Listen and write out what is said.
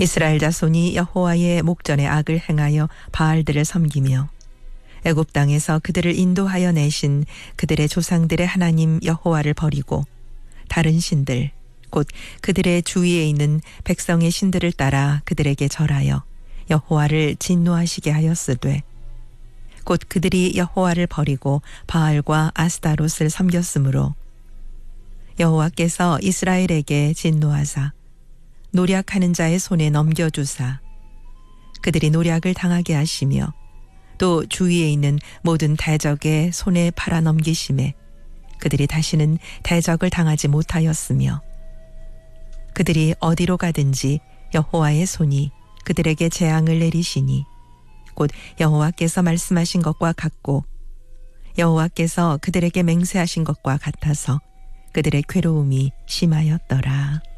이스라엘 자손이 여호와의 목전에 악을 행하여 바알들을 섬기며 애굽 땅에서 그들을 인도하여 내신 그들의 조상들의 하나님 여호와를 버리고 다른 신들 곧 그들의 주위에 있는 백성의 신들을 따라 그들에게 절하여 여호와를 진노하시게 하였으되 곧 그들이 여호와를 버리고 바알과 아스타롯을 섬겼으므로 여호와께서 이스라엘에게 진노하사 노략하는 자의 손에 넘겨주사 그들이 노략을 당하게 하시며 또 주위에 있는 모든 대적의 손에 팔아 넘기심에 그들이 다시는 대적을 당하지 못하였으며 그들이 어디로 가든지 여호와의 손이 그들에게 재앙을 내리시니 곧 여호와께서 말씀하신 것과 같고 여호와께서 그들에게 맹세하신 것과 같아서 그들의 괴로움이 심하였더라.